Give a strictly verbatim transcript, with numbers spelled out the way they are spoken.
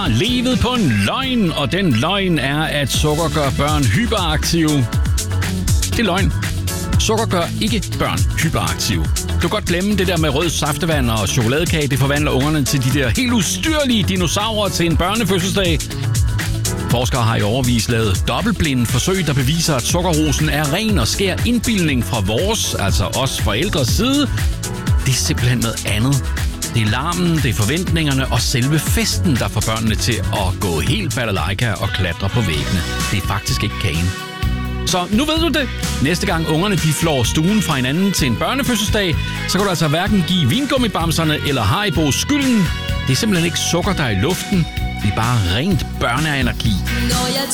levet på en løgn, og den løgn er, at sukker gør børn hyperaktive. Det er løgn. Sukker gør ikke børn hyperaktive. Du kan godt glemme det der med rød saftevand og chokoladekage. Det forvandler ungerne til de der helt ustyrlige dinosaurer til en børnefødselsdag. Forskere har i årevis lavet dobbeltblinde forsøg, der beviser, at sukkerrosen er ren og skær indbildning fra vores, altså os forældres side. Det er simpelthen noget andet. Det er larmen, det er forventningerne og selve festen, der får børnene til at gå helt balalaika og klatre på væggene. Det er faktisk ikke kagen. Så nu ved du det. Næste gang ungerne de flår stuen fra hinanden til en børnefødselsdag, så kan du altså hverken give vingummibamserne eller Haribo skylden. Det er simpelthen ikke sukker, der er i luften. Det er bare rent børneenergi.